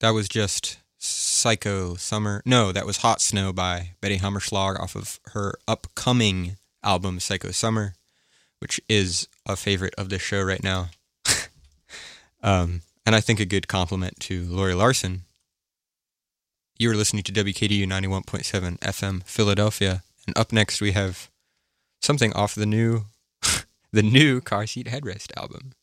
That was just Psycho Summer. No, that was Hot Snow by Betty Hammerschlag off of her upcoming album Psycho Summer, which is a favorite of this show right now. And I think a good compliment to Lori Larson. You are listening to WKDU 91.7 FM Philadelphia, and up next we have something off the new Car Seat Headrest album.